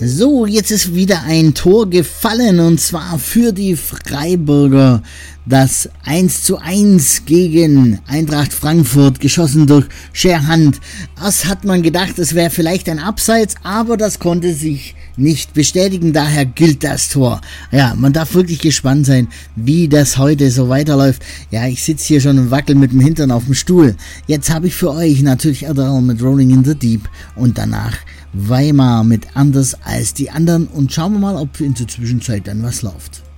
So, jetzt ist wieder ein Tor gefallen und zwar für die Freiburger. Das 1:1 gegen Eintracht Frankfurt, geschossen durch Scherhand. Das hat man gedacht, es wäre vielleicht ein Abseits, aber das konnte sich nicht bestätigen, daher gilt das Tor. Ja, man darf wirklich gespannt sein, wie das heute so weiterläuft. Ja, ich sitze hier schon und wackel mit dem Hintern auf dem Stuhl. Jetzt habe ich für euch natürlich Adderall mit Rolling in the Deep und danach Weimar mit Anders als die anderen und schauen wir mal, ob in der Zwischenzeit dann was läuft.